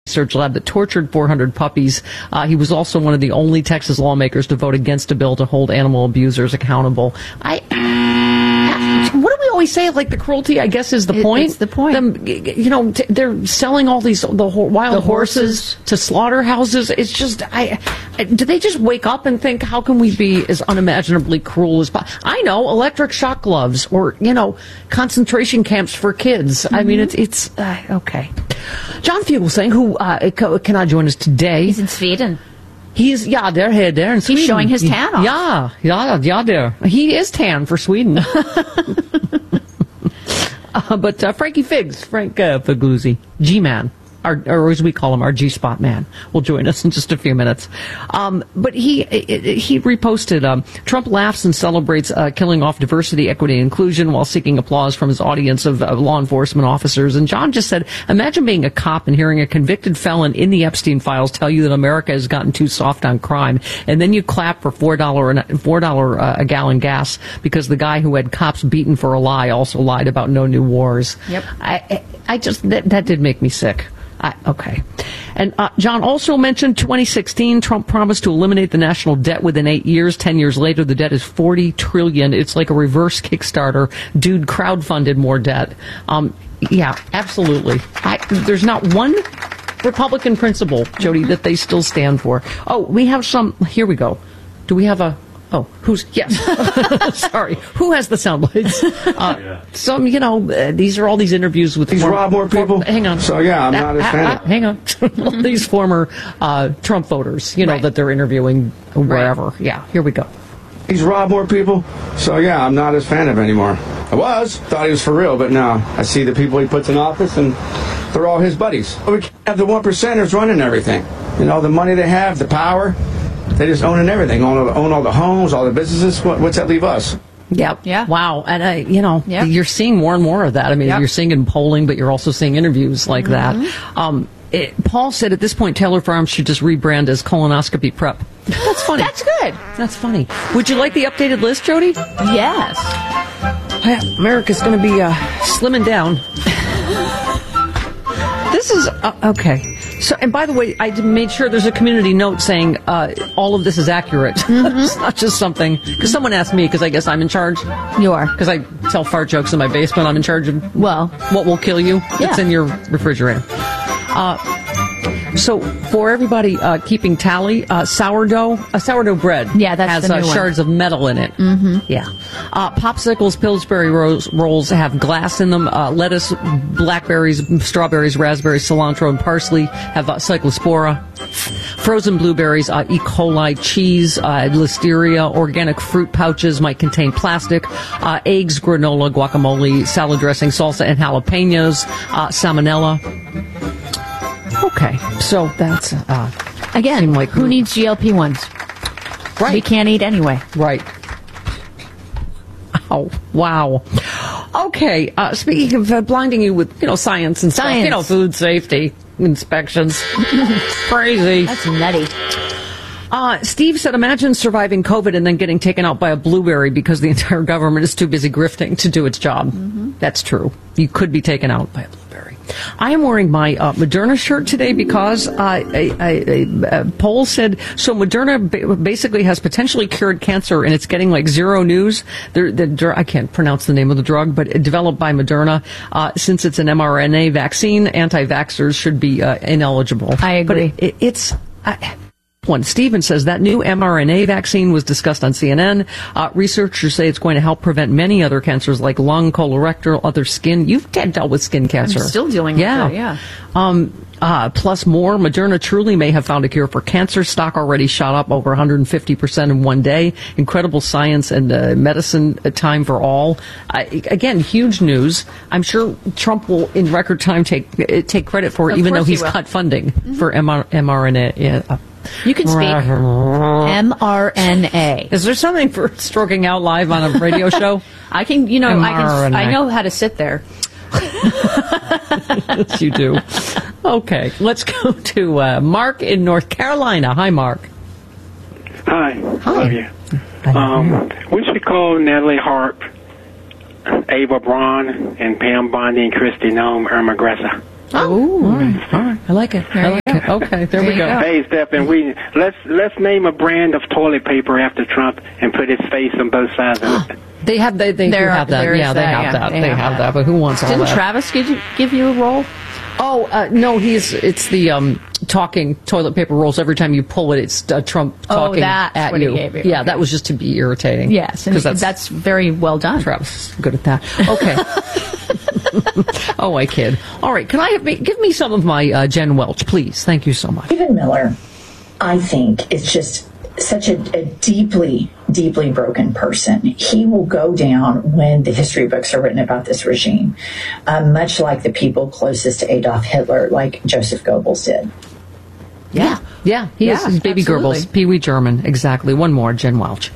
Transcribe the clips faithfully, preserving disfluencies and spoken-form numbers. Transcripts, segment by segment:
research lab that tortured four hundred puppies. Uh, he was also one of the only Texas lawmakers to vote against a bill to hold animal abusers accountable. I, what do we always say? Like the cruelty, I guess, is the it, point. It's the point. Them, you know, t- they're selling all these the ho- wild the horses. horses to slaughterhouses. It's just, I, I, do they just wake up and think, how can we be as unimaginably cruel as possible? I know, electric shock gloves or, you know, concentration camps for kids. Mm-hmm. I mean, it's, it's uh, okay. John Fugelsang, who uh, cannot join us today. He's in Sweden. He's, yeah, they're here, there in Sweden. He's showing his tan off. Yeah, yeah, yeah, there. He is tan for Sweden. uh, but uh, Frankie Figs, Frank uh, Figluzzi, G-Man. Our, or as we call him, our G-Spot man, will join us in just a few minutes. Um, but he he reposted, um, Trump laughs and celebrates uh, killing off diversity, equity, and inclusion while seeking applause from his audience of, of law enforcement officers. And John just said, imagine being a cop and hearing a convicted felon in the Epstein files tell you that America has gotten too soft on crime. And then you clap for four dollars four dollars uh, a gallon gas because the guy who had cops beaten for a lie also lied about no new wars. Yep. I, I just, that, that did make me sick. I, okay. And uh, John also mentioned twenty sixteen, Trump promised to eliminate the national debt within eight years. Ten years later, the debt is forty trillion dollars. It's like a reverse Kickstarter. Dude crowdfunded more debt. Um, yeah, absolutely. I, there's not one Republican principle, Jody, that they still stand for. Oh, we have some. Here we go. Do we have a... Oh, who's, yes. Sorry. Who has the sound lights? Uh, yeah. Some, you know, uh, these are all these interviews with... These rob more people? For, hang on. So, yeah, I'm uh, not a fan uh, uh, Hang on. These former uh, Trump voters, you know, right. that they're interviewing wherever. Right. Yeah, here we go. He's robbed more people, so yeah, I'm not as fan of him anymore. I was, thought he was for real, but now I see the people he puts in office, and they're all his buddies. We can't have the one percenters running everything. You know, the money they have, the power... They just own everything, own all, the, own all the homes, all the businesses. What, what's that leave us? Yep. Yeah. Wow. And, uh, you know, yep. you're seeing more and more of that. I mean, yep. you're seeing it in polling, but you're also seeing interviews like mm-hmm. that. Um, it, Paul said at this point, Taylor Farms should just rebrand as colonoscopy prep. That's funny. That's good. That's funny. Would you like the updated list, Jody? Yes. Yeah, America's going to be uh, slimming down. This is, uh, okay. So, and by the way, I made sure there's a community note saying uh, all of this is accurate. Mm-hmm. It's not just something, because someone asked me, because I guess I'm in charge. You are. Because I tell fart jokes in my basement. I'm in charge of, well, what will kill you. Yeah. It's in your refrigerator. Uh, so for everybody uh, keeping tally, uh, sourdough, uh, sourdough bread yeah, that's has the uh, new shards one. of metal in it. Mm-hmm. Yeah. Uh, popsicles, Pillsbury rolls, rolls have glass in them. Uh, lettuce, blackberries, strawberries, raspberries, cilantro, and parsley have uh, cyclospora. Frozen blueberries, uh, E. coli, cheese, uh, listeria, organic fruit pouches might contain plastic. Uh, eggs, granola, guacamole, salad dressing, salsa, and jalapenos, uh, salmonella. Okay, so that's uh, again. Like who needs G L P ones? Right, we can't eat anyway. Right. Oh wow. Okay. Uh, speaking of uh, blinding you with you know science and science. stuff, you know food safety inspections, crazy. That's nutty. Uh, Steve said, imagine surviving COVID and then getting taken out by a blueberry because the entire government is too busy grifting to do its job. Mm-hmm. That's true. You could be taken out by a blueberry. I am wearing my uh, Moderna shirt today because uh, a, a, a, a poll said, so Moderna ba- basically has potentially cured cancer and it's getting like zero news. The, the, I can't pronounce the name of the drug, but it developed by Moderna. Uh, since it's an mRNA vaccine, anti-vaxxers should be uh, ineligible. I agree. But it, it, it's... I, One Stevens says that new mRNA vaccine was discussed on C N N. Uh, researchers say it's going to help prevent many other cancers like lung, colorectal, other skin. You've dealt with skin cancer. I'm still dealing yeah. with that, yeah. Um, uh, plus more, Moderna truly may have found a cure for cancer. Stock already shot up over one hundred fifty percent in one day. Incredible science and uh, medicine uh, time for all. Uh, again, huge news. I'm sure Trump will, in record time, take uh, take credit for it, of even though he he's will. cut funding mm-hmm. for mR- mRNA. Yeah, uh, You can speak. M R N A. Is there something for stroking out live on a radio show? I can, you know, M I R N A. can. I know how to sit there. Yes, you do. Okay, let's go to uh, Mark in North Carolina. Hi, Mark. Hi. Hi. Love you. Um, we should call Natalie Harp, Ava Braun, and Pam Bondi and Kristi Noem Irma Gressa. Oh, all right, all right. I like it. There I you like go. it. Okay, there, There we you go. go. Hey, Stephen, we let's let's name a brand of toilet paper after Trump and put his face on both sides of it. They have they they do There- have that. there is Yeah, they that, have yeah, that. they They have have that. that. But who wants all Didn't that? Travis give you, give you a role? Oh uh, no, he's it's the um, talking toilet paper rolls. Every time you pull it, it's uh, Trump Oh, talking that's at what he you. gave you. Yeah, Okay. that was just to be irritating. Yes, and because that's, that's, very well done. Travis is good at that. Okay. Oh, I kid. All right, can I have me, give me some of my uh, Jen Welch, please? Thank you so much. Stephen Miller, I think, is just such a, a deeply, deeply broken person. He will go down when the history books are written about this regime, uh, much like the people closest to Adolf Hitler, like Joseph Goebbels did. Yeah, yeah, he Yeah, is. He's Baby absolutely. Goebbels, Pee Wee German, exactly. One more, Jen Welch.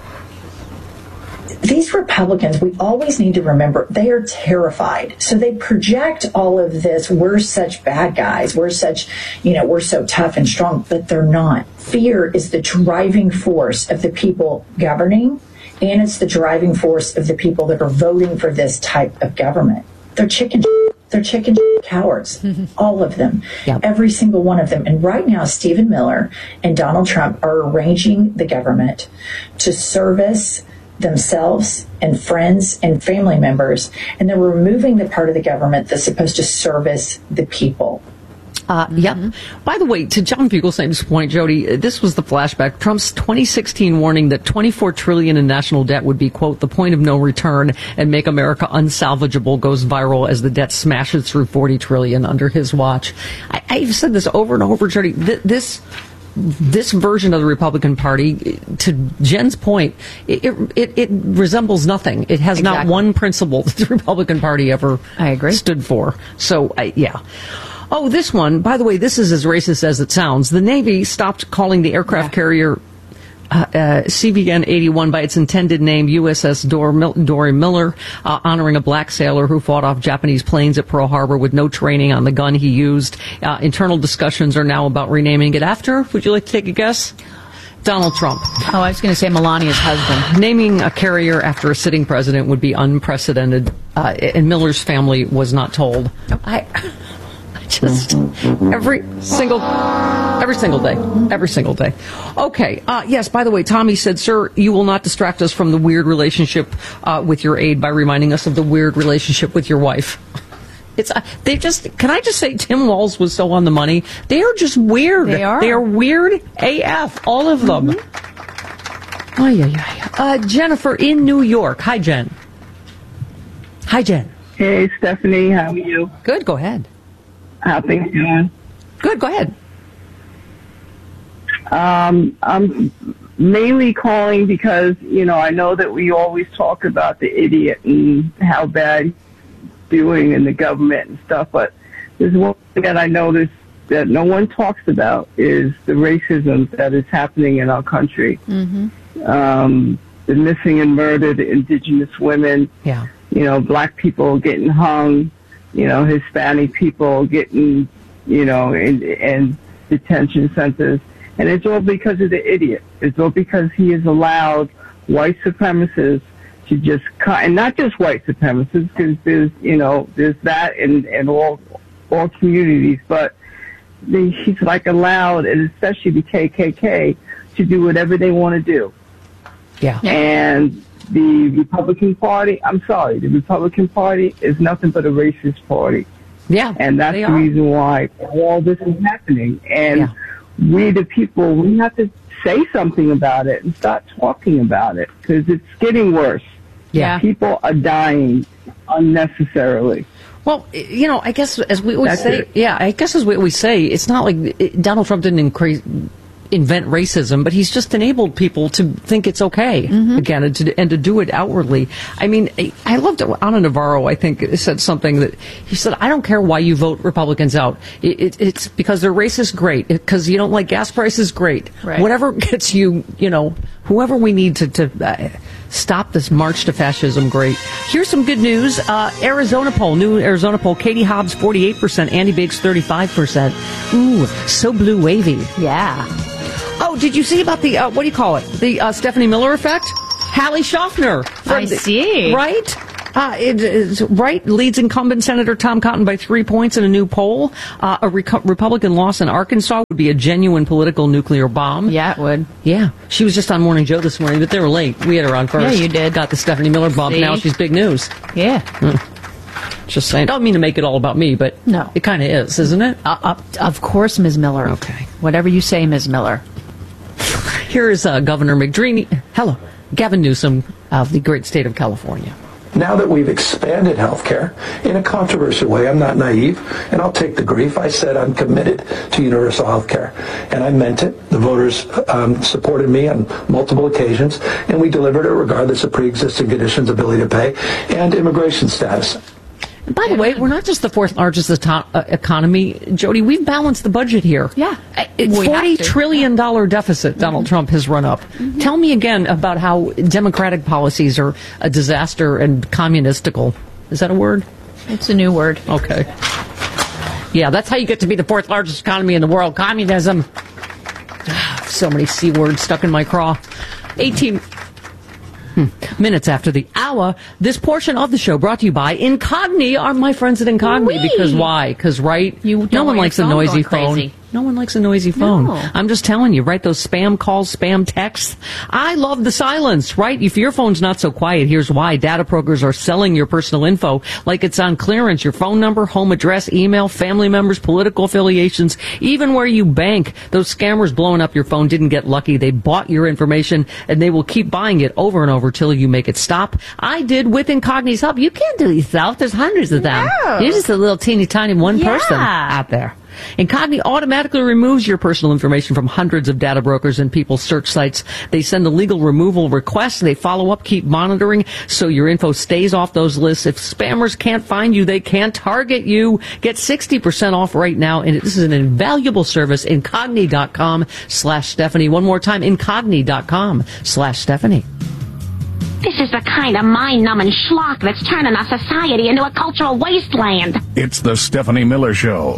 These Republicans, we always need to remember, they are terrified. So they project all of this, we're such bad guys, we're such, you know, we're so tough and strong, but they're not. Fear is the driving force of the people governing, and it's the driving force of the people that are voting for this type of government. They're chicken shit. They're chicken shit cowards. All of them. Yep. Every single one of them. And right now, Stephen Miller and Donald Trump are arranging the government to service themselves and friends and family members, and they're removing the part of the government that's supposed to service the people. Uh, Yep. By the way, to John Fugelsang's point, Jody, this was the flashback. Trump's twenty sixteen warning that twenty-four trillion dollars in national debt would be, quote, the point of no return and make America unsalvageable goes viral as the debt smashes through forty trillion dollars under his watch. I, I've said this over and over, Jody. Th- this this version of the Republican Party, to Jen's point, it, it, it resembles nothing. It has not Exactly. one principle that the Republican Party ever I agree. stood for. So, I, yeah. Oh, this one, by the way, this is as racist as it sounds. The Navy stopped calling the aircraft Yeah. carrier uh, uh, C V N eighty-one by its intended name, U S S Dor- Mil- Dory Miller, uh, honoring a black sailor who fought off Japanese planes at Pearl Harbor with no training on the gun he used. Uh, internal discussions are now about renaming it after. Would you like to take a guess? Donald Trump. Oh, I was going to say Melania's husband. Naming a carrier after a sitting president would be unprecedented, uh, and Miller's family was not told. I, I just every single, every single day, every single day. Okay. Uh, yes. By the way, Tommy said, "Sir, you will not distract us from the weird relationship uh, with your aide by reminding us of the weird relationship with your wife." It's uh, they just. Can I just say, Tim Walz was so on the money. They are just weird. They are. They are weird A F. All of them. Mm-hmm. Ay, ay, ay. Uh, Jennifer in New York. Hi, Jen. Hi, Jen. Hey, Stephanie, how are you? Good. Go ahead. How things going? Good. Go ahead. Um, I'm mainly calling because, you know, I know that we always talk about the idiot and how bad he's doing in the government and stuff, but there's one thing that I noticed that no one talks about is the racism that is happening in our country. Mm-hmm. Um, the missing and murdered indigenous women, Yeah. you know, black people getting hung, you know, Hispanic people getting, you know, in, in detention centers. And it's all because of the idiot. It's all because he has allowed white supremacists to just cut, and not just white supremacists, because there's, you know, there's that in, in all, all communities, but they, he's like allowed, and especially the K K K, to do whatever they want to do. Yeah. And the Republican Party, I'm sorry, the Republican Party is nothing but a racist party. Yeah. And that's they the are. reason why all this is happening. And Yeah. we, the people, we have to say something about it and start talking about it, because it's getting worse. Yeah. People are dying unnecessarily. Well, you know, I guess as we always That's say, it. yeah, I guess as we always say, it's not like it, Donald Trump didn't increase, invent racism, but he's just enabled people to think it's okay again, and to, and to do it outwardly. I mean, I, I loved it. Ana Navarro, I think, said something that he said, "I don't care why you vote Republicans out. It, it, it's because they're racist, great. Because you don't like gas prices, great. Right. Whatever gets you, you know, whoever we need to to." Uh, Stop this march to fascism, great. Here's some good news. Uh, Arizona poll, new Arizona poll. Katie Hobbs, forty-eight percent. Andy Biggs, thirty-five percent. Ooh, so blue wavy. Yeah. Oh, did you see about the, uh, what do you call it? The uh, Stephanie Miller effect? Hallie Schaffner. from I the- see. Right? Uh, it is right. Leads incumbent Senator Tom Cotton by three points in a new poll. Uh, a Reco- Republican loss in Arkansas would be a genuine political nuclear bomb. Yeah, it would. Yeah. She was just on Morning Joe this morning, but they were late. We had her on first. Yeah, you did. Got the Stephanie Miller bump. See? Now she's big news. Yeah. Mm. Just saying. Don't mean to make it all about me, but no, it kind of is, isn't it? Uh, uh, of course, Miz Miller. Okay. Whatever you say, Miz Miller. Here is uh, Governor McDreamy. Hello. Gavin Newsom of the great state of California. Now that we've expanded health care in a controversial way, I'm not naive, and I'll take the grief. I said I'm committed to universal health care, and I meant it. The voters um, supported me on multiple occasions, and we delivered it regardless of pre-existing conditions, ability to pay, and immigration status. And by the way, we're not just the fourth largest ato- uh, economy, Jody. We've balanced the budget here. Yeah. Uh, forty trillion dollars deficit Donald mm-hmm. Trump has run up. Mm-hmm. Tell me again about how democratic policies are a disaster and communistical. Is that a word? It's a new word. Okay. Yeah, that's how you get to be the fourth largest economy in the world. Communism. So many C words stuck in my craw. eighteen Hmm. Minutes after the hour, this portion of the show brought to you by Incogni are my friends at Incogni. Wee. Because why? Because, right, you no one likes a noisy phone. Crazy. No one likes a noisy phone. No. I'm just telling you, right? Those spam calls, spam texts. I love the silence, right? If your phone's not so quiet, here's why. Data brokers are selling your personal info like it's on clearance. Your phone number, home address, email, family members, political affiliations, even where you bank. Those scammers blowing up your phone didn't get lucky. They bought your information, and they will keep buying it over and over till you make it stop. I did with Incogni's help. You can't do it yourself. There's hundreds of them. No. You're just a little teeny tiny one Yeah. person out there. Incogni automatically removes your personal information from hundreds of data brokers and people's search sites. They send a legal removal request. They follow up, keep monitoring, so your info stays off those lists. If spammers can't find you, they can't target you. Get sixty percent off right now, and this is an invaluable service. Incogni.com slash Stephanie. One more time, Incogni.com slash Stephanie. This is the kind of mind-numbing schlock that's turning our society into a cultural wasteland. It's the Stephanie Miller Show.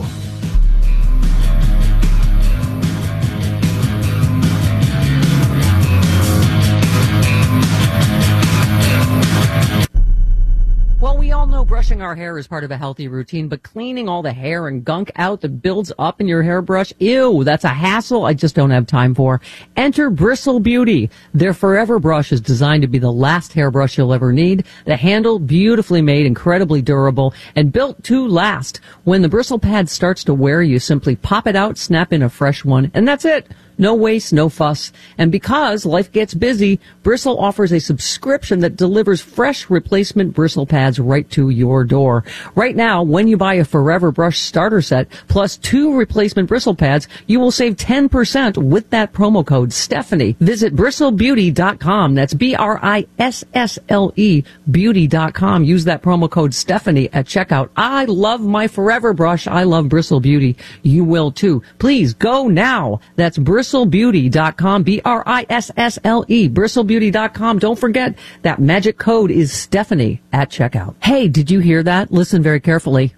Well, we all know brushing our hair is part of a healthy routine, but cleaning all the hair and gunk out that builds up in your hairbrush, ew, that's a hassle I just don't have time for. Enter Bristle Beauty. Their Forever brush is designed to be the last hairbrush you'll ever need. The handle, beautifully made, incredibly durable, and built to last. When the bristle pad starts to wear, you simply pop it out, snap in a fresh one, and that's it. No waste, no fuss. And because life gets busy, Bristle offers a subscription that delivers fresh replacement bristle pads right to your door. Right now, when you buy a Forever Brush starter set plus two replacement bristle pads, you will save ten percent with that promo code Stephanie. Visit bristle beauty dot com. That's B R I S S L E beauty dot com. Use that promo code Stephanie at checkout. I love my Forever Brush. I love Bristle Beauty. You will too. Please go now. That's Bristle bristle beauty dot com, B R I S S L E, bristle beauty dot com. Don't forget, that magic code is Stephanie at checkout. Hey, did you hear that? Listen very carefully.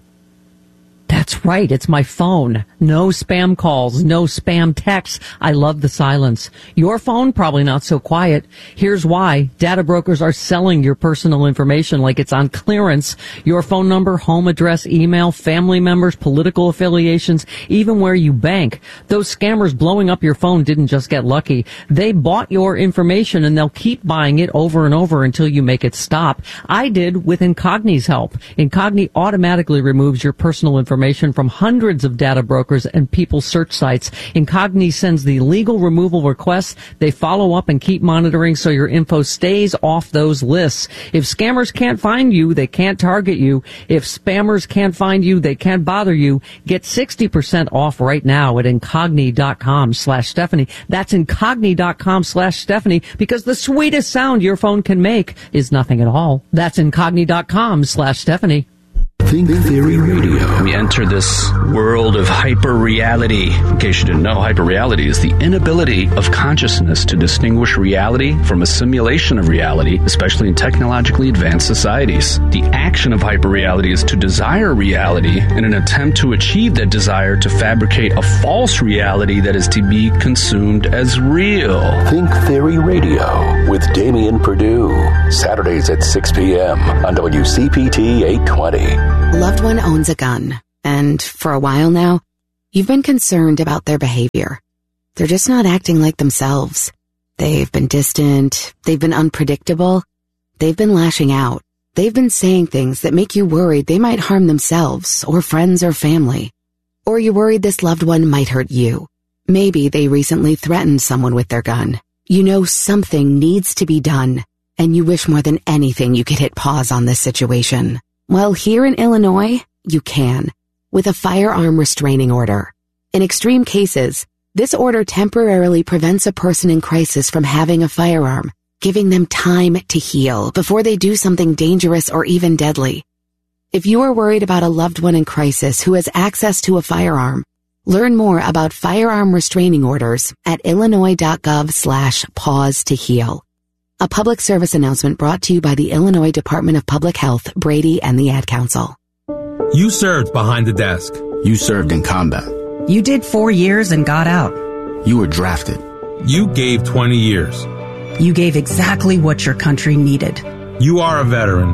That's right, it's my phone. No spam calls, no spam texts. I love the silence. Your phone, probably not so quiet. Here's why. Data brokers are selling your personal information like it's on clearance. Your phone number, home address, email, family members, political affiliations, even where you bank. Those scammers blowing up your phone didn't just get lucky. They bought your information, and they'll keep buying it over and over until you make it stop. I did with Incogni's help. Incogni automatically removes your personal information from hundreds of data brokers and people's search sites. Incogni sends the legal removal requests. They follow up and keep monitoring so your info stays off those lists. If scammers can't find you, they can't target you. If spammers can't find you, they can't bother you. Get sixty percent off right now at Incogni.com slash Stephanie. That's Incogni.com slash Stephanie, because the sweetest sound your phone can make is nothing at all. That's Incogni.com slash Stephanie. Think Theory Radio. We enter this world of hyper-reality. In case you didn't know, hyper-reality is the inability of consciousness to distinguish reality from a simulation of reality, especially in technologically advanced societies. The action of hyper-reality is to desire reality in an attempt to achieve that desire to fabricate a false reality that is to be consumed as real. Think Theory Radio with Damian Perdue. Saturdays at six p.m. on W C P T eight twenty. Loved one owns a gun, and for a while now, you've been concerned about their behavior. They're just not acting like themselves. They've been distant, they've been unpredictable, they've been lashing out. They've been saying things that make you worried they might harm themselves or friends or family. Or you're worried this loved one might hurt you. Maybe they recently threatened someone with their gun. You know something needs to be done, and you wish more than anything you could hit pause on this situation. Well, here in Illinois, you can, with a firearm restraining order. In extreme cases, this order temporarily prevents a person in crisis from having a firearm, giving them time to heal before they do something dangerous or even deadly. If you are worried about a loved one in crisis who has access to a firearm, learn more about firearm restraining orders at illinois.gov slash pause to heal. A public service announcement brought to you by the Illinois Department of Public Health, Brady, and the Ad Council. You served behind the desk. You served in combat. You did four years and got out. You were drafted. You gave twenty years. You gave exactly what your country needed. You are a veteran.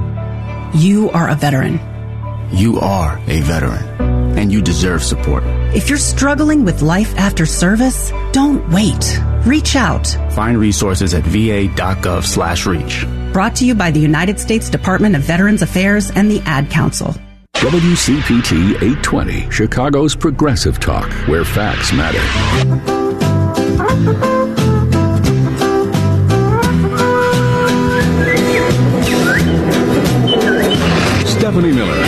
You are a veteran. You are a veteran, and you deserve support. If you're struggling with life after service, don't wait. Reach out. Find resources at va.gov slash reach. Brought to you by the United States Department of Veterans Affairs and the Ad Council. W C P T eight twenty, Chicago's progressive talk, where facts matter. Stephanie Miller.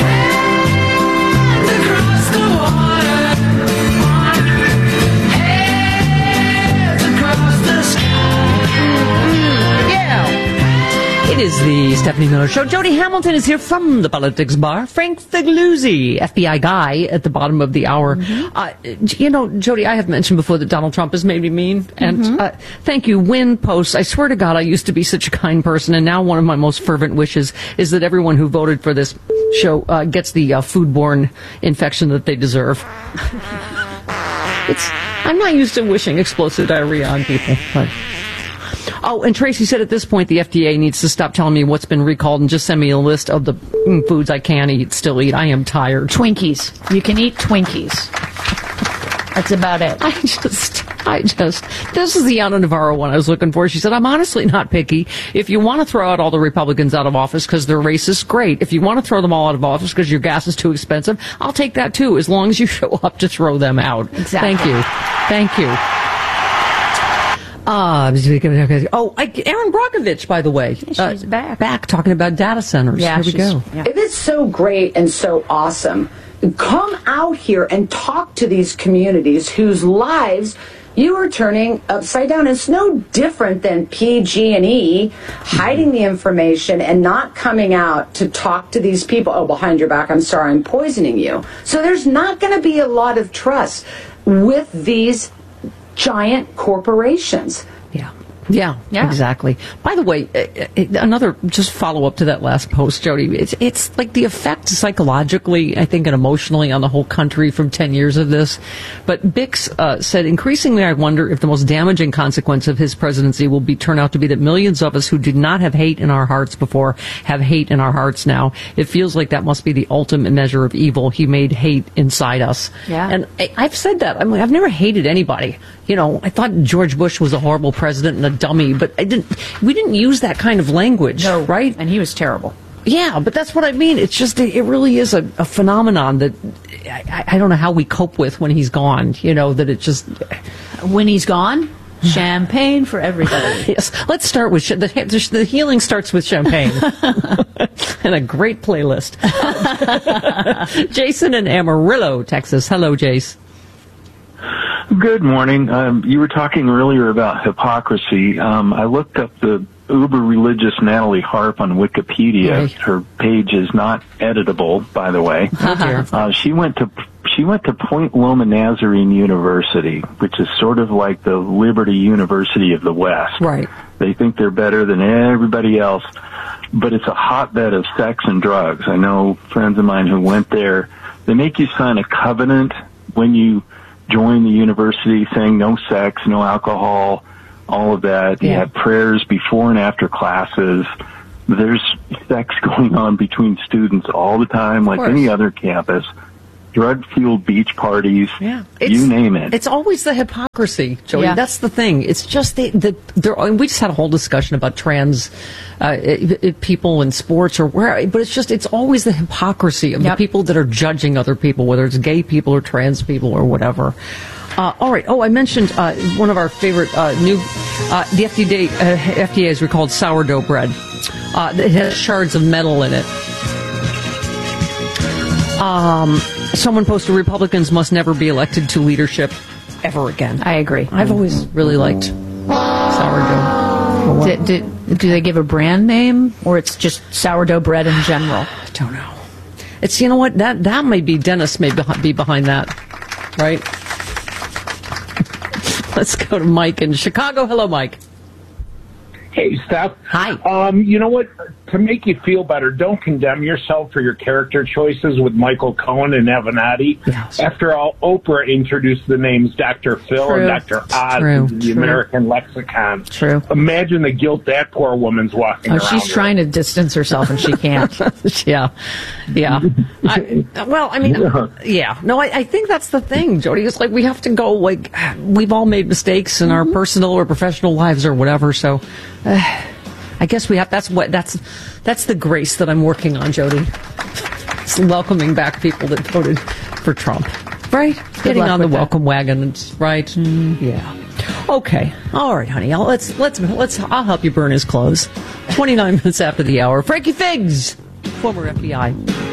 It is the Stephanie Miller Show. Jody Hamilton is here from the Politics Bar. Frank Figliuzzi, F B I guy, at the bottom of the hour. Mm-hmm. Uh, you know, Jody, I have mentioned before that Donald Trump has made me mean. And mm-hmm. uh, thank you. Win posts. I swear to God, I used to be such a kind person. And now one of my most fervent wishes is that everyone who voted for this show uh, gets the uh, foodborne infection that they deserve. It's, I'm not used to wishing explosive diarrhea on people, but... Oh, and Tracy said at this point the F D A needs to stop telling me what's been recalled and just send me a list of the foods I can eat, still eat. I am tired. Twinkies. You can eat Twinkies. That's about it. I just, I just, this is the Ana Navarro one I was looking for. She said, I'm honestly not picky. If you want to throw out all the Republicans out of office because they're racist, great. If you want to throw them all out of office because your gas is too expensive, I'll take that too, as long as you show up to throw them out. Exactly. Thank you. Thank you. Uh, oh, I, Erin Brockovich, by the way. Yeah, she's uh, back. Back talking about data centers. Yeah, Here we go. Yeah. If it's so great and so awesome, come out here and talk to these communities whose lives you are turning upside down. It's no different than P G and E hiding the information and not coming out to talk to these people. Oh, behind your back, I'm sorry, I'm poisoning you. So there's not going to be a lot of trust with these giant corporations. Yeah. Yeah, yeah, exactly. By the way, another just follow up to that last post, Jody. It's it's like the effect psychologically, I think, and emotionally on the whole country from ten years of this. But Bix uh, said, increasingly, I wonder if the most damaging consequence of his presidency will be turn out to be that millions of us who did not have hate in our hearts before have hate in our hearts now. It feels like that must be the ultimate measure of evil. He made hate inside us. Yeah, and I, I've said that. I mean, I've never hated anybody. You know, I thought George Bush was a horrible president and a dummy, but I didn't. We didn't use that kind of language, no, right? And he was terrible. Yeah, but that's what I mean. It's just, it really is a, a phenomenon that I, I don't know how we cope with when he's gone. You know, that it just... When he's gone, champagne for everybody. Yes, let's start with... Sh- the, the healing starts with champagne. And a great playlist. Jason in Amarillo, Texas. Hello, Jace. Good morning. Um, you were talking earlier about hypocrisy. Um, I looked up the uber religious Natalie Harp on Wikipedia. Right. Her page is not editable, by the way. uh, she went to she went to Point Loma Nazarene University, which is sort of like the Liberty University of the West. Right. They think they're better than everybody else, but it's a hotbed of sex and drugs. I know friends of mine who went there. They make you sign a covenant when you join the university saying no sex, no alcohol, all of that. You Yeah. have prayers before and after classes. There's sex going on between students all the time, like course. any other campus. Drug-fueled beach parties, Yeah. you name it. It's always the hypocrisy, Joey. Yeah. That's the thing. It's just the, the there. And we just had a whole discussion about trans uh, it, it, people in sports or where, but it's just it's always the hypocrisy of Yep. the people that are judging other people, whether it's gay people or trans people or whatever. Uh, all right. Oh, I mentioned uh, one of our favorite uh, new uh, the F D A uh, F D A has recalled sourdough bread. Uh, it has shards of metal in it. Um, someone posted Republicans must never be elected to leadership ever again. I agree. I've always really liked sourdough. Did, did, do they give a brand name, or it's just sourdough bread in general? I don't know. It's, you know what, that that may be, Dennis may be behind that, right? Let's go to Mike in Chicago. Hello, Mike. Hey, Steph. Hi. Um, you know what? To make you feel better, don't condemn yourself for your character choices with Michael Cohen and Avenatti. Yes. After all, Oprah introduced the names Doctor Phil True. and Doctor Oz True. into the True. American lexicon. True. Imagine the guilt that poor woman's walking Oh, around she's with. trying to distance herself, and she can't. yeah. Yeah. I, well, I mean, yeah. No, I, I think that's the thing, Jody. It's like we have to go, like, we've all made mistakes in our personal or professional lives or whatever, so uh, I guess we have, that's what, that's, that's the grace that I'm working on, Jody. It's welcoming back people that voted for Trump. Right? Getting luck on the with that. welcome wagon, it's right. Mm, yeah. Okay. All right, honey. I'll, let's, let's, let's, I'll help you burn his clothes. twenty-nine minutes after the hour. Frankie Figs, former F B I.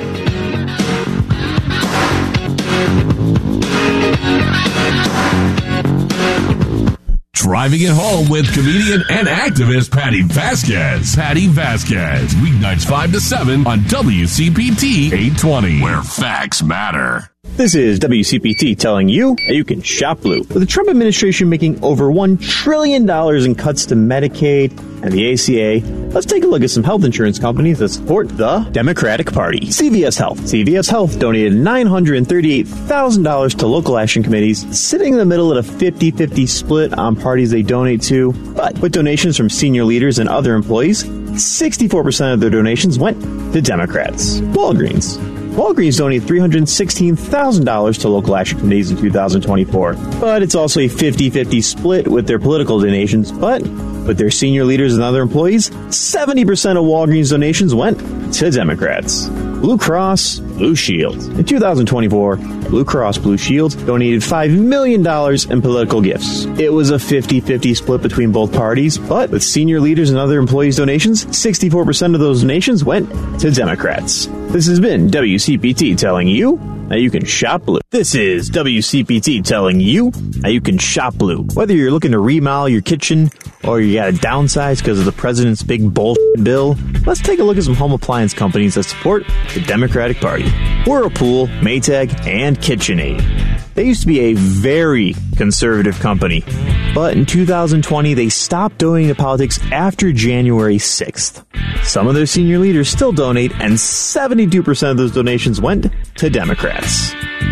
Driving it home with comedian and activist Patty Vasquez. Patty Vasquez. Weeknights five to seven on W C P T eight twenty. Where facts matter. This is W C P T telling you that you can shop blue. With the Trump administration making over one trillion dollars in cuts to Medicaid and the A C A, let's take a look at some health insurance companies that support the Democratic Party. C V S Health. C V S Health donated nine hundred thirty-eight thousand dollars to local action committees, sitting in the middle at a fifty-fifty split on parties they donate to. But with donations from senior leaders and other employees, sixty-four percent of their donations went to Democrats. Walgreens. Walgreens donated three hundred sixteen thousand dollars to local action committees in two thousand twenty-four. But it's also a fifty-fifty split with their political donations. But with their senior leaders and other employees, seventy percent of Walgreens donations went to Democrats. Blue Cross Blue Shield. In two thousand twenty-four, Blue Cross Blue Shield donated five million dollars in political gifts. It was a fifty-fifty split between both parties, but with senior leaders and other employees' donations, sixty-four percent of those donations went to Democrats. This has been W C P T telling you that you can shop blue. This is W C P T telling you that you can shop blue. Whether you're looking to remodel your kitchen or you got to downsize because of the president's big bullshit bill, let's take a look at some home appliance companies that support the Democratic Party. Whirlpool, Maytag, and KitchenAid. They used to be a very conservative company, but in two thousand twenty, they stopped donating to politics after January sixth. Some of their senior leaders still donate, and seventy-two percent of those donations went to Democrats.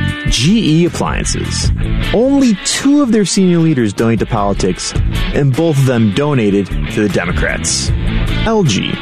G E Appliances. Only two of their senior leaders donate to politics, and both of them donated to the Democrats. L G.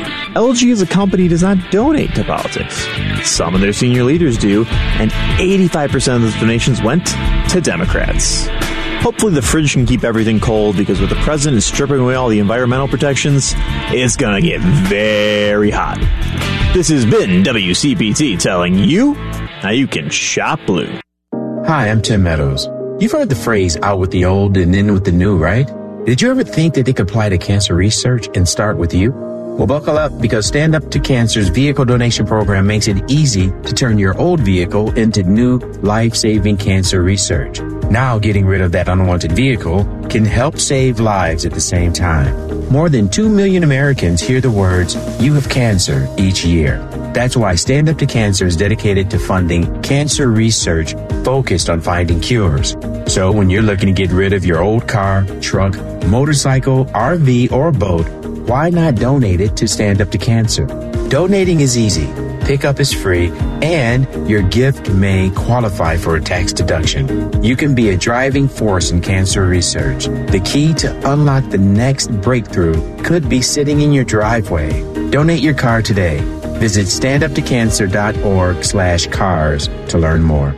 L G is a company that does not donate to politics. Some of their senior leaders do, and eighty-five percent of those donations went to Democrats. Hopefully the fridge can keep everything cold, because with the president stripping away all the environmental protections, it's gonna get very hot. This has been W C P T telling you how you can shop blue. Hi, I'm Tim Meadows. You've heard the phrase out with the old and in with the new, right? Did you ever think that they could apply to cancer research and start with you? Well, buckle up, because Stand Up to Cancer's vehicle donation program makes it easy to turn your old vehicle into new life-saving cancer research. Now, getting rid of that unwanted vehicle can help save lives at the same time. More than two million Americans hear the words, "You have cancer," each year. That's why Stand Up to Cancer is dedicated to funding cancer research focused on finding cures. So when you're looking to get rid of your old car, truck, motorcycle, R V, or boat, why not donate it to Stand Up to Cancer? Donating is easy, pickup is free, and your gift may qualify for a tax deduction. You can be a driving force in cancer research. The key to unlock the next breakthrough could be sitting in your driveway. Donate your car today. Visit standuptocancer.org slash cars to learn more.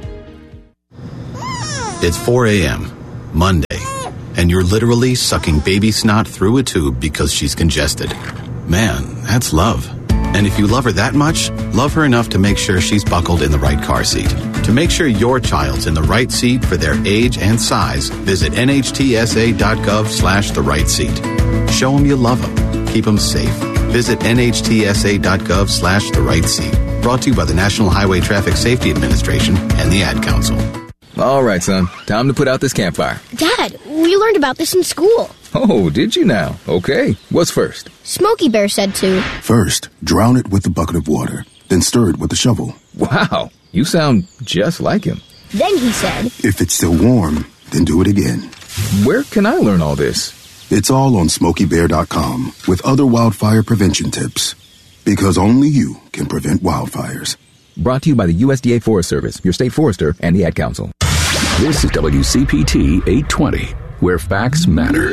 It's four a.m., Monday, and you're literally sucking baby snot through a tube because she's congested. Man, that's love. And if you love her that much, love her enough to make sure she's buckled in the right car seat. To make sure your child's in the right seat for their age and size, visit nhtsa.gov slash the right seat. Show them you love them. Keep them safe. Visit nhtsa.gov slash the right seat. Brought to you by the National Highway Traffic Safety Administration and the Ad Council. All right, son. Time to put out this campfire. Dad, we learned about this in school. Oh, did you now? Okay. What's first? Smokey Bear said to. First, drown it with a bucket of water, then stir it with a shovel. Wow, you sound just like him. Then he said, if it's still warm, then do it again. Where can I learn all this? It's all on smokey bear dot com with other wildfire prevention tips. Because only you can prevent wildfires. Brought to you by the U S D A Forest Service, your state forester, and the Ad Council. This is W C P T eight twenty, where facts matter.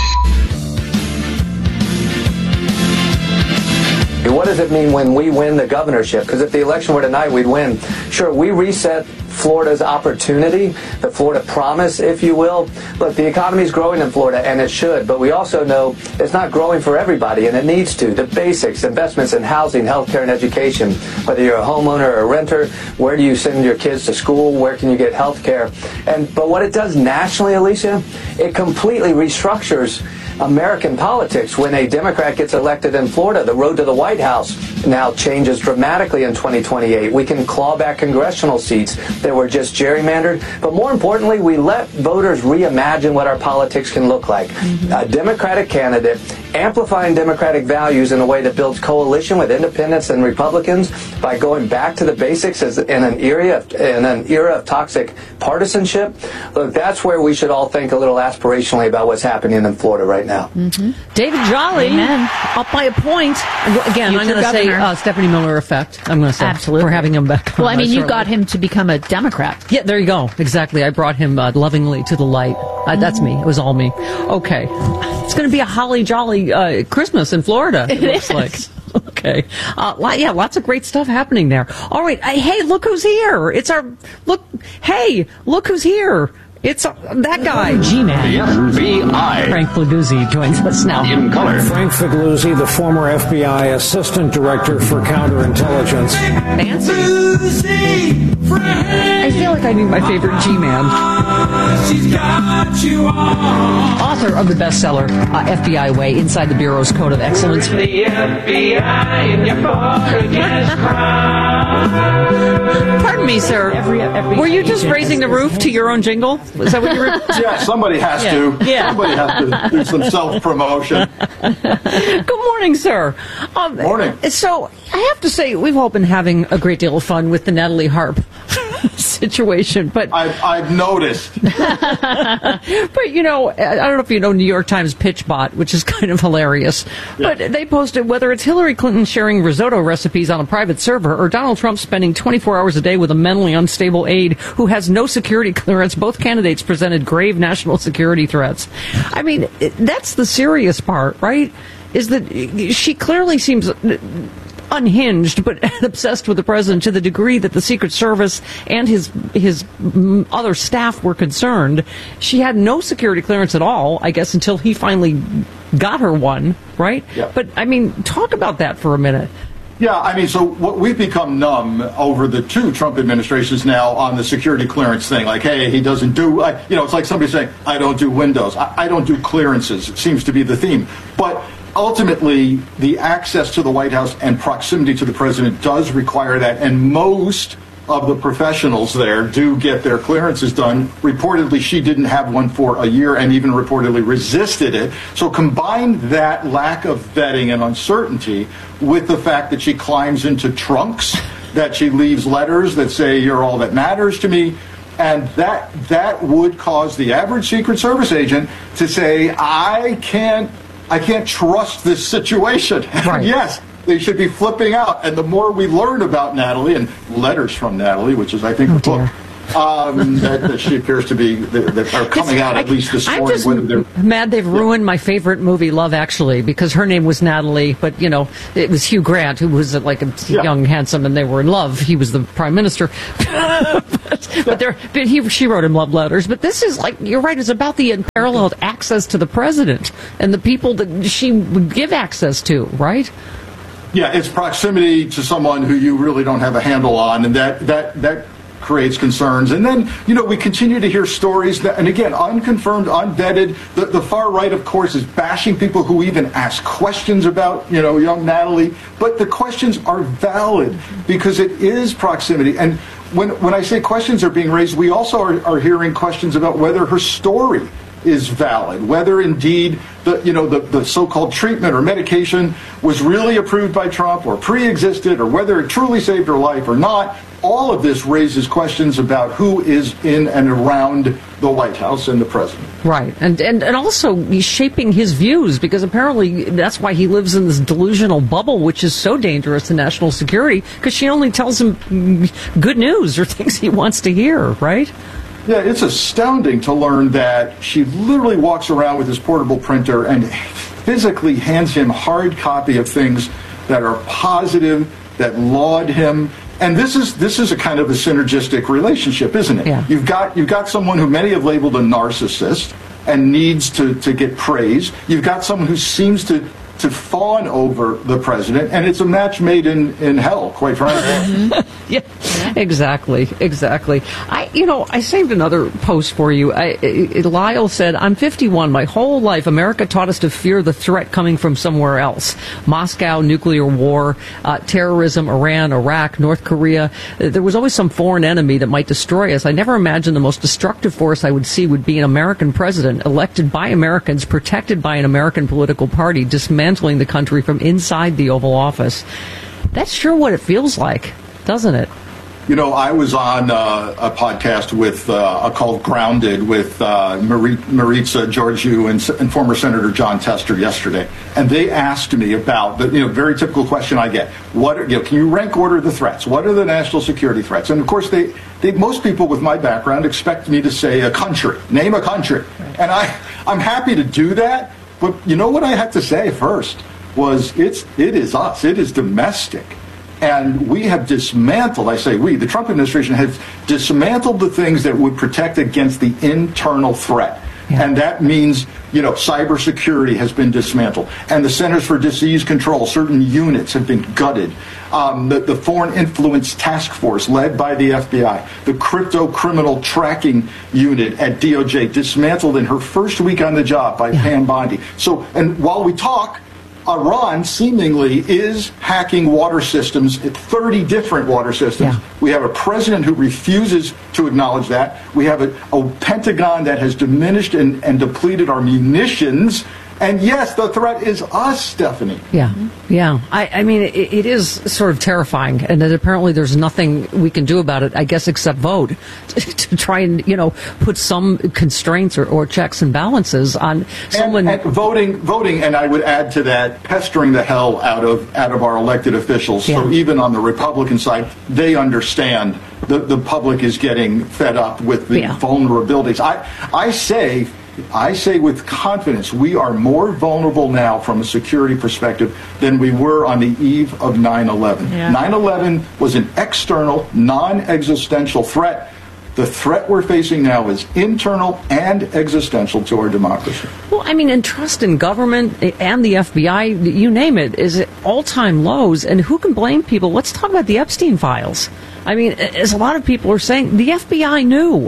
What does it mean when we win the governorship? Because if the election were tonight, we'd win. Sure, we reset Florida's opportunity, the Florida promise, if you will. Look, the economy is growing in Florida, and it should, but we also know it's not growing for everybody, and it needs to. The basics, investments in housing, healthcare, and education, whether you're a homeowner or a renter, where do you send your kids to school, where can you get healthcare? And but what it does nationally, Alicia, it completely restructures American politics. When a Democrat gets elected in Florida, the road to the White House now changes dramatically in twenty twenty-eight. We can claw back congressional seats that were just gerrymandered. But more importantly, we let voters reimagine what our politics can look like. Mm-hmm. A Democratic candidate amplifying Democratic values in a way that builds coalition with independents and Republicans by going back to the basics as in an era of, in an era of toxic partisanship. Look, that's where we should all think a little aspirationally about what's happening in Florida right now. Mm-hmm. David Jolly, Amen. Up by a point. Again, Future I'm going to say governor. uh, Stephanie Miller effect. I'm going to say Absolutely. we're having him back. Well, on I mean, us you shortly. got him to become a Democrat. Yeah, there you go. Exactly. I brought him uh, lovingly to the light. Uh, that's me. It was all me. Okay. It's going to be a holly jolly uh, Christmas in Florida, it, it looks is. like. Okay. Uh, yeah, lots of great stuff happening there. All right. Uh, hey, look who's here. It's our, look, hey, look who's here. It's uh, that guy, G-Man. The F B I. Frank Figliuzzi joins us now. In color. Frank Figliuzzi, the former F B I Assistant Director for Counterintelligence. Nancy. I feel like I need my favorite G-Man. She's got you on. Author of the bestseller, uh, F B I Way, Inside the Bureau's Code of Excellence. The F B I in your fought against crime. Pardon me, sir. Every, every were you just raising the roof to your own jingle? Is that what you were? Yeah, somebody has yeah. to. Yeah. Somebody has to do some self-promotion. Good morning, sir. Um, morning. So, I have to say, we've all been having a great deal of fun with the Natalie Harp situation, but I've, I've noticed. But you know, I don't know if you know New York Times PitchBot, which is kind of hilarious. Yeah. But they posted whether it's Hillary Clinton sharing risotto recipes on a private server or Donald Trump spending twenty-four hours a day with a mentally unstable aide who has no security clearance. Both candidates presented grave national security threats. I mean, it, that's the serious part, right? Is that she clearly seems unhinged, but obsessed with the president to the degree that the Secret Service and his his other staff were concerned. She had no security clearance at all, I guess, until he finally got her one, right? Yeah. But, I mean, talk about that for a minute. Yeah, I mean, so what we've become numb over the two Trump administrations now on the security clearance thing. Like, hey, he doesn't do, I, you know, it's like somebody saying, I don't do Windows. I, I don't do clearances. It seems to be the theme. But ultimately, the access to the White House and proximity to the president does require that. And most of the professionals there do get their clearances done. Reportedly, she didn't have one for a year and even reportedly resisted it. So combine that lack of vetting and uncertainty with the fact that she climbs into trunks, that she leaves letters that say, you're all that matters to me. And that that would cause the average Secret Service agent to say, I can't, I can't trust this situation. Right. Yes, they should be flipping out. And the more we learn about Natalie, and letters from Natalie, which is, I think, oh, the book, um, that, that she appears to be, that, that are coming out at least this morning. I'm just mad they've ruined my favorite movie, Love Actually, because her name was Natalie, but, you know, it was Hugh Grant, who was like a yeah. young, handsome, and they were in love. He was the prime minister. but but, there, but he, she wrote him love letters. But this is like, you're right, it's about the unparalleled access to the president and the people that she would give access to, right? Yeah, it's proximity to someone who you really don't have a handle on, and that that that creates concerns. And then, you know, we continue to hear stories that, and again, unconfirmed, unvetted. The, the far right, of course, is bashing people who even ask questions about, you know, young Natalie. But the questions are valid because it is proximity. And when when I say questions are being raised, we also are, are hearing questions about whether her story is valid, whether indeed the you know the, the so-called treatment or medication was really approved by Trump or pre-existed, or whether it truly saved her life or not. All of this raises questions about who is in and around the White House and the president. Right, and and and also he's shaping his views, because apparently that's why he lives in this delusional bubble, which is so dangerous to national security, because she only tells him good news or things he wants to hear, right? Yeah, it's astounding to learn that she literally walks around with this portable printer and physically hands him hard copy of things that are positive, that laud him. And this is this is a kind of a synergistic relationship, isn't it? Yeah. You've got you've got someone who many have labeled a narcissist and needs to, to get praise. You've got someone who seems to to fawn over the president, and it's a match made in, in hell, quite frankly. yeah, exactly, exactly. I, you know, I saved another post for you. I, I, Lyle said, I'm fifty-one. My whole life, America taught us to fear the threat coming from somewhere else. Moscow, nuclear war, uh, terrorism, Iran, Iraq, North Korea. There was always some foreign enemy that might destroy us. I never imagined the most destructive force I would see would be an American president, elected by Americans, protected by an American political party, dismantled the country from inside the Oval Office. That's sure what it feels like, doesn't it? You know, I was on uh, a podcast with uh, called Grounded with uh, Marie, Maritza Georgiou and, and former Senator John Tester yesterday, and they asked me about the you know very typical question I get: What are, you know, can you rank order the threats? What are the national security threats? And of course, they, they most people with my background expect me to say a country, name a country, and I I'm happy to do that. But you know what I had to say first was it's it is us. It is domestic. And we have dismantled, I say we, the Trump administration has dismantled the things that would protect against the internal threat. Yeah. And that means, you know, cybersecurity has been dismantled. And the Centers for Disease Control, certain units have been gutted. Um, the, the Foreign Influence Task Force, led by the F B I, the Crypto Criminal Tracking Unit at D O J, dismantled in her first week on the job by yeah. Pam Bondi. So, and while we talk, Iran seemingly is hacking water systems, thirty different water systems. Yeah. We have a president who refuses to acknowledge that. We have a, a Pentagon that has diminished and, and depleted our munitions. And yes, the threat is us, Stephanie. Yeah, yeah. I, I mean, it, it is sort of terrifying, and that apparently there's nothing we can do about it, I guess, except vote to, to try and, you know, put some constraints or, or checks and balances on someone. And, and voting, voting, and I would add to that, pestering the hell out of out of our elected officials. Yeah. So even on the Republican side, they understand the the public is getting fed up with the yeah. vulnerabilities. I I say. I say with confidence, we are more vulnerable now from a security perspective than we were on the eve of nine eleven. Yeah. nine eleven was an external, non-existential threat. The threat we're facing now is internal and existential to our democracy. Well, I mean, and trust in government and the F B I, you name it, is at all-time lows. And who can blame people? Let's talk about the Epstein files. I mean, as a lot of people are saying, the F B I knew.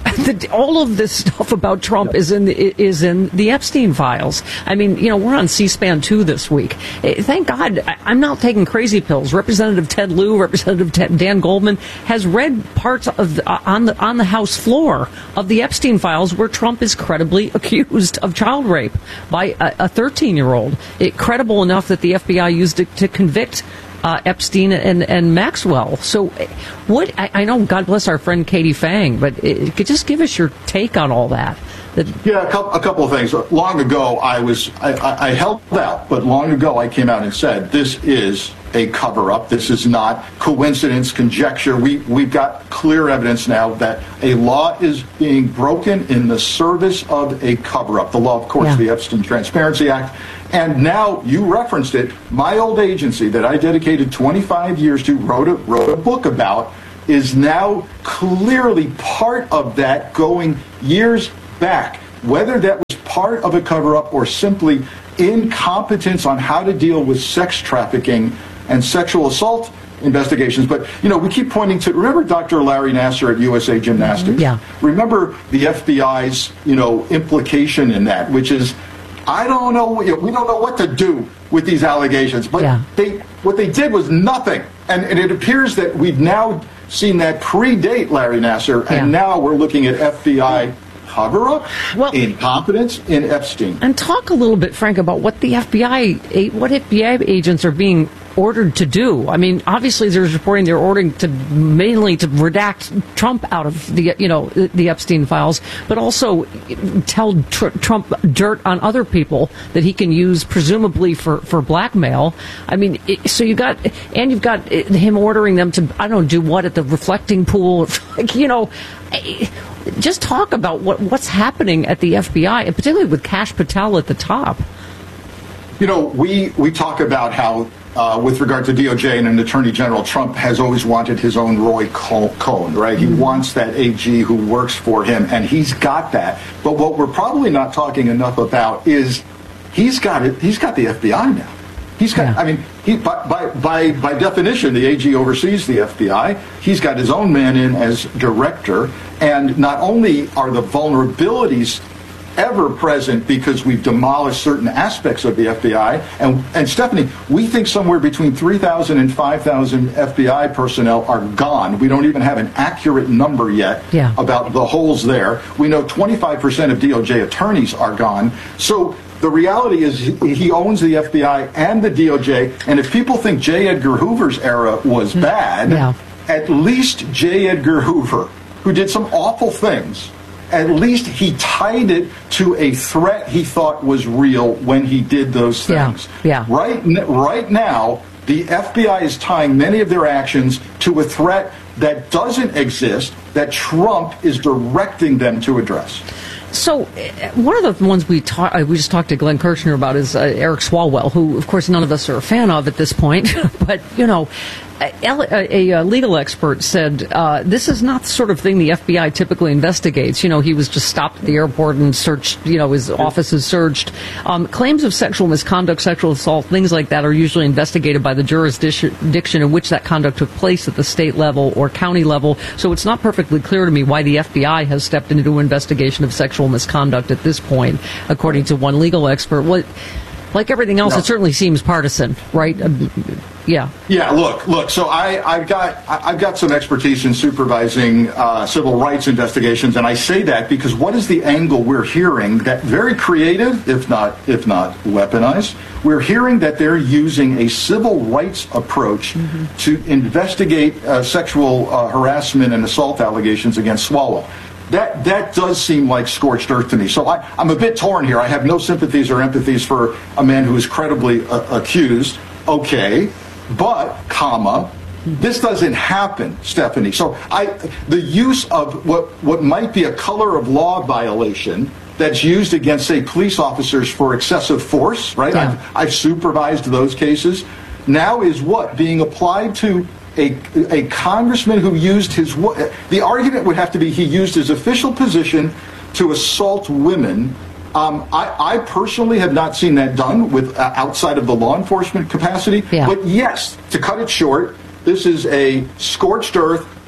the, all of this stuff about Trump is in the, is in the Epstein files. I mean, you know, we're on C-SPAN two this week. Thank God I, I'm not taking crazy pills. Representative Ted Lieu, Representative Ted, Dan Goldman has read parts of the, uh, on the on the House floor of the Epstein files where Trump is credibly accused of child rape by a thirteen-year-old. It credible enough that the F B I used it to convict Uh, Epstein and, and Maxwell. So what, I, I know, God bless our friend Katie Fang, but it, could just give us your take on all that. that yeah, a couple, a couple of things. Long ago, I was, I, I, I held out, but long ago I came out and said, this is a cover-up. This is not coincidence, conjecture. We, we've got clear evidence now that a law is being broken in the service of a cover-up. The law, of course, yeah. the Epstein Transparency Act. And now, you referenced it, my old agency that I dedicated twenty-five years to, wrote a, wrote a book about, is now clearly part of that going years back. Whether that was part of a cover-up or simply incompetence on how to deal with sex trafficking and sexual assault investigations. But, you know, we keep pointing to, remember Doctor Larry Nassar at U S A Gymnastics? Yeah. Remember the F B I's, you know, implication in that, which is, I don't know, you know, we don't know what to do with these allegations. But yeah. they, what they did was nothing. And, and it appears that we've now seen that predate Larry Nassar, and yeah. now we're looking at F B I cover-up, well, incompetence in Epstein. And talk a little bit, Frank, about what the F B I, what F B I agents are being ordered to do. I mean, obviously there's reporting they're ordering to mainly to redact Trump out of the, you know, the Epstein files, but also tell tr- Trump dirt on other people that he can use presumably for, for blackmail. I mean, it, so you got, and you've got him ordering them to, I don't know, do what at the reflecting pool, like, you know, just talk about what what's happening at the F B I, and particularly with Kash Patel at the top. You know, we, we talk about how Uh, with regard to D O J and an Attorney General, Trump has always wanted his own Roy Cohn, right? He wants that A G who works for him, and he's got that. But what we're probably not talking enough about is he's got it. He's got the F B I now. He's got. Yeah. I mean, he by, by by by definition, the A G oversees the F B I. He's got his own man in as director, and not only are the vulnerabilities ever present because we've demolished certain aspects of the F B I. And, and Stephanie, we think somewhere between three thousand and five thousand F B I personnel are gone. We don't even have an accurate number yet yeah. about the holes there. We know twenty-five percent of D O J attorneys are gone. So the reality is he owns the F B I and the D O J. And if people think J. Edgar Hoover's era was bad, yeah. at least J. Edgar Hoover, who did some awful things, at least he tied it to a threat he thought was real when he did those things. Yeah, yeah. Right, right now, the F B I is tying many of their actions to a threat that doesn't exist, that Trump is directing them to address. So, one of the ones we talk, we just talked to Glenn Kirshner about is uh, Eric Swalwell, who, of course, none of us are a fan of at this point. But, you know, a, a legal expert said uh, this is not the sort of thing the F B I typically investigates. You know, he was just stopped at the airport and searched, you know, his office is searched. Um, claims of sexual misconduct, sexual assault, things like that are usually investigated by the jurisdiction in which that conduct took place at the state level or county level. So it's not perfectly clear to me why the F B I has stepped into an investigation of sexual misconduct at this point, according to one legal expert. What, like everything else, no. It certainly seems partisan, right? Um, yeah. Yeah. Look, look. So I, I've got, I've got some expertise in supervising uh, civil rights investigations, and I say that because what is the angle we're hearing? That very creative, if not, if not weaponized. We're hearing that they're using a civil rights approach mm-hmm. to investigate uh, sexual uh, harassment and assault allegations against Swalwell. That that does seem like scorched earth to me. So I, I'm a bit torn here. I have no sympathies or empathies for a man who is credibly uh, accused. Okay, but, comma, this doesn't happen, Stephanie. So I, the use of what, what might be a color of law violation that's used against, say, police officers for excessive force, right? Yeah. I've, I've supervised those cases. Now is what? Being applied to A, a congressman who used his, the argument would have to be he used his official position to assault women. Um, I, I personally have not seen that done with uh, outside of the law enforcement capacity. Yeah. But yes, to cut it short, this is a scorched earth.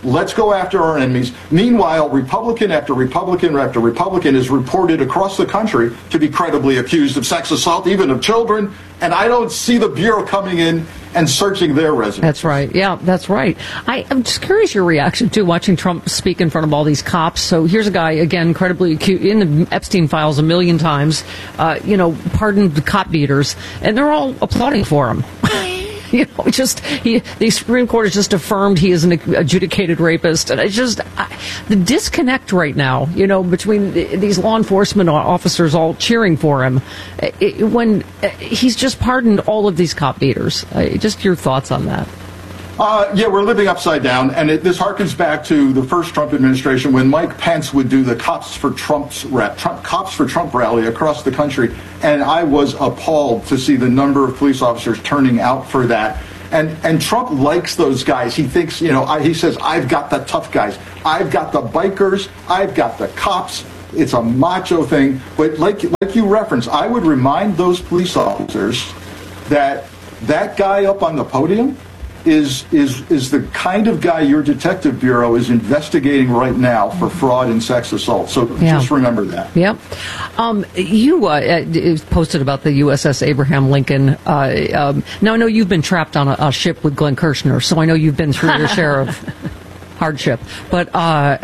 let's go after our enemies. Meanwhile, Republican after Republican after Republican is reported across the country to be credibly accused of sex assault, even of children. And I don't see the Bureau coming in and searching their resumes. That's right. Yeah, that's right. I, I'm just curious your reaction to watching Trump speak in front of all these cops. So here's a guy, again, credibly accused in the Epstein files a million times, uh, you know, pardoned the cop beaters, and they're all applauding for him. You know, just he, the Supreme Court has just affirmed he is an adjudicated rapist, and it's just I, the disconnect right now. You know, between the, these law enforcement officers all cheering for him, it, when uh, he's just pardoned all of these cop beaters. Uh, just your thoughts on that? Uh, yeah, we're living upside down, and it, this harkens back to the first Trump administration when Mike Pence would do the Cops for Trump's rap, Trump, Cops for Trump rally across the country, and I was appalled to see the number of police officers turning out for that. And and Trump likes those guys. He thinks, you know, I, he says, I've got the tough guys. I've got the bikers. I've got the cops. It's a macho thing. But like like you referenced, I would remind those police officers that that guy up on the podium is is is the kind of guy your detective bureau is investigating right now for fraud and sex assault. So yeah. Just remember that. Yep. Um, you uh, posted about the U S S Abraham Lincoln. Uh, um, now, I know you've been trapped on a, a ship with Glenn Kirshner, so I know you've been through your share of hardship. But uh,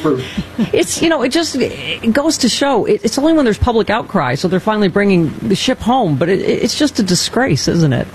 it's, you know, it just it goes to show it, it's only when there's public outcry, so they're finally bringing the ship home. But it, it's just a disgrace, isn't it?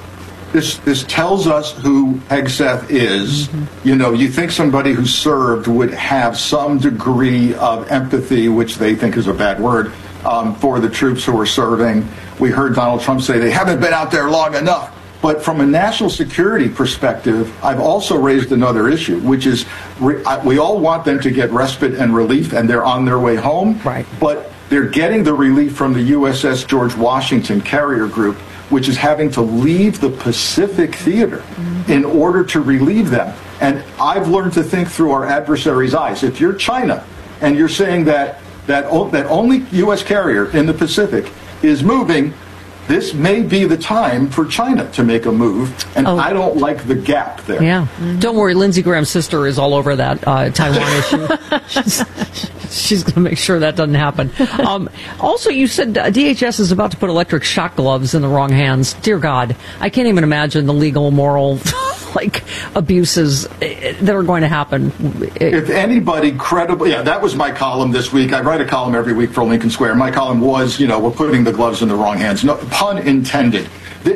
This this tells us who Hegseth is. Mm-hmm. You know, you think somebody who served would have some degree of empathy, which they think is a bad word, um, for the troops who are serving. We heard Donald Trump say they haven't been out there long enough. But from a national security perspective, I've also raised another issue, which is re- we all want them to get respite and relief, and they're on their way home. Right. But they're getting the relief from the U S S George Washington carrier group, which is having to leave the Pacific Theater mm-hmm. in order to relieve them. And I've learned to think through our adversaries' eyes. If you're China and you're saying that that, o- that only U S carrier in the Pacific is moving, this may be the time for China to make a move, and oh. I don't like the gap there. Yeah. Mm-hmm. Don't worry, Lindsey Graham's sister is all over that uh, Taiwan issue. she's she's going to make sure that doesn't happen. Um, also, you said uh, D H S is about to put electric shock gloves in the wrong hands. Dear God, I can't even imagine the legal, moral, like, abuses that are going to happen. If anybody credible, yeah, that was my column this week. I write a column every week for Lincoln Square. My column was, you know, we're putting the gloves in the wrong hands. No, pun intended.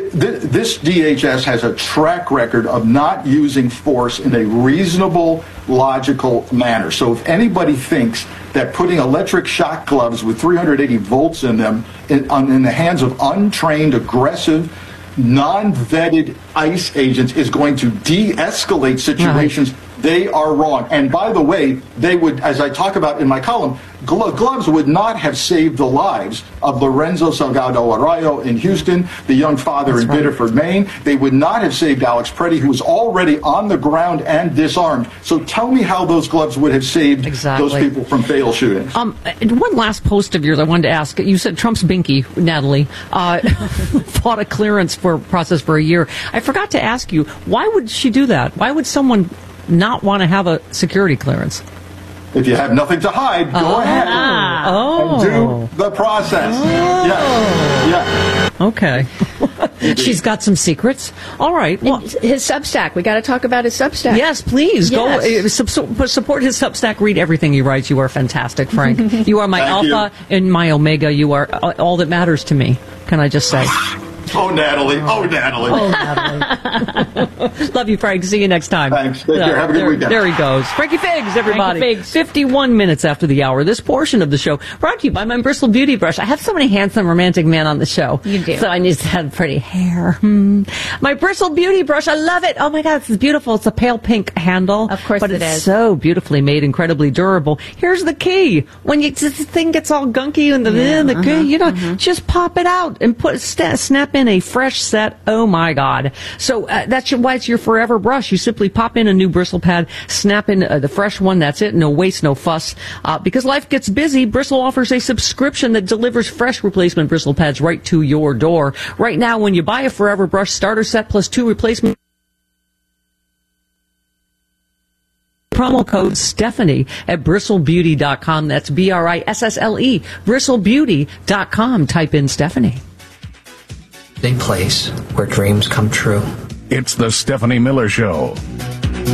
This D H S has a track record of not using force in a reasonable, logical manner. So if anybody thinks that putting electric shock gloves with three hundred eighty volts in them in, in the hands of untrained, aggressive, non-vetted ICE agents is going to de-escalate situations, right. They are wrong. And by the way, they would, as I talk about in my column, glo- gloves would not have saved the lives of Lorenzo Salgado Arroyo in Houston, the young father That's in right. Biddeford, Maine. They would not have saved Alex Preddy, who was already on the ground and disarmed. So tell me how those gloves would have saved exactly. those people from fatal shootings. Um, one last post of yours I wanted to ask. You said Trump's binky, Natalie, uh, fought a clearance for process for a year. I forgot to ask you, why would she do that? Why would someone not want to have a security clearance? If you have nothing to hide, go oh. ahead oh. and do the process. Oh. Yes. Yeah. Okay. She's got some secrets. All right. Well, his Substack. We got to talk about his Substack. Yes, please. Yes. Go uh, support his Substack. Read everything he writes. You are fantastic, Frank. You are my Thank alpha you. and my omega. You are all that matters to me. Can I just say? Oh, Natalie. Oh, Natalie. Oh, Natalie. Love you, Frank. See you next time. Thanks. Take care. Have a good there, weekend. There he goes. Frankie Figs, everybody. Frankie Figs. fifty-one minutes after the hour. This portion of the show brought to you by my Bristol Beauty Brush. I have so many handsome, romantic men on the show. You do. So I need to have pretty hair. Hmm. My Bristol Beauty Brush. I love it. Oh, my God. It's beautiful. It's a pale pink handle. Of course but it it's is. so beautifully made, incredibly durable. Here's the key. When you, this thing gets all gunky and the, Yeah, the uh-huh, you know, uh-huh. just pop it out and put st- snap in a fresh set. Oh my God. So uh, that's your, why it's your forever brush. You simply pop in a new bristle pad, snap in uh, the fresh one. That's it. No waste, no fuss. Uh, because life gets busy, Bristle offers a subscription that delivers fresh replacement bristle pads right to your door. Right now, when you buy a forever brush starter set plus two replacement promo code Stephanie at bristle beauty dot com. That's B R I S S L E, bristle beauty dot com. Type in Stephanie. A place where dreams come true. It's the Stephanie Miller Show.